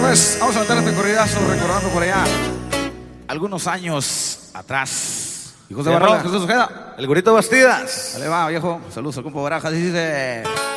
pues, vamos a meter este corridazo recordando por allá algunos años atrás. Hijos de Barrola, Jesús Ojeda. El Gurito Bastidas. Dale va, viejo. Saludos al compa Barajas. Dice...